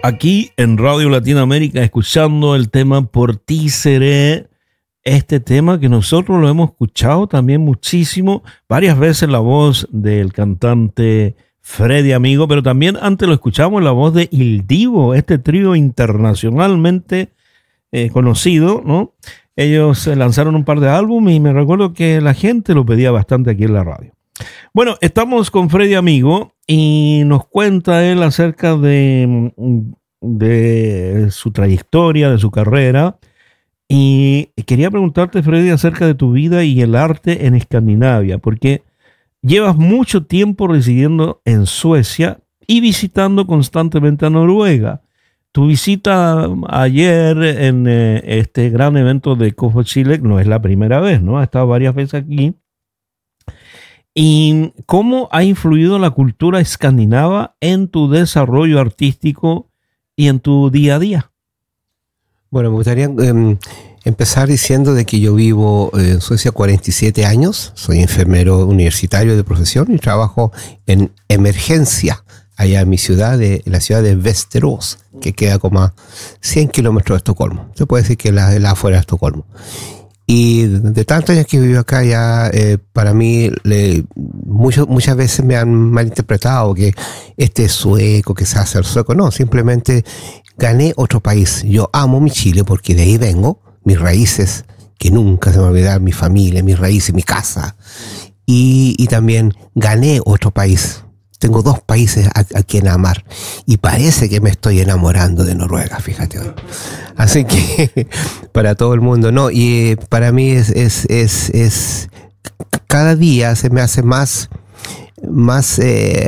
aquí en Radio Latinoamérica escuchando el tema Por ti seré, este tema que nosotros lo hemos escuchado también muchísimo, varias veces la voz del cantante Freddy Amigo, pero también antes lo escuchamos la voz de Il Divo, este trío internacionalmente conocido, ¿no? Ellos lanzaron un par de álbumes y me recuerdo que la gente lo pedía bastante aquí en la radio. Bueno, estamos con Freddy Amigo y nos cuenta él acerca de su trayectoria, de su carrera. Y quería preguntarte, Freddy, acerca de tu vida y el arte en Escandinavia, porque llevas mucho tiempo residiendo en Suecia y visitando constantemente a Noruega. Tu visita ayer en este gran evento de Kofo Chile no es la primera vez, ¿no? Has estado varias veces aquí. ¿Y cómo ha influido la cultura escandinava en tu desarrollo artístico y en tu día a día? Bueno, me gustaría empezar diciendo de que yo vivo en Suecia 47 años, soy enfermero universitario de profesión y trabajo en emergencia allá en mi ciudad, la ciudad de Västerås, que queda como a 100 kilómetros de Estocolmo. Se puede decir que la afuera de Estocolmo. Y de tantos años que vivo acá ya, para mí, muchas veces me han malinterpretado que este es sueco, que se hace el sueco. No, simplemente gané otro país. Yo amo mi Chile porque de ahí vengo, mis raíces, que nunca se me va a olvidar, mi familia, mis raíces, mi casa. Y también gané otro país. Tengo dos países a quien amar. Y parece que me estoy enamorando de Noruega, fíjate. Así que para todo el mundo, no. Y para mí es cada día se me hace más